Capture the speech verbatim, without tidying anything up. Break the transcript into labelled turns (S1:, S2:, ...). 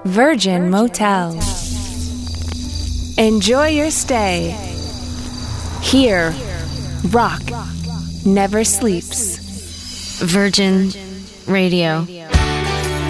S1: Virgin Motel. Enjoy your stay. Here, rock never sleeps.
S2: Virgin Radio.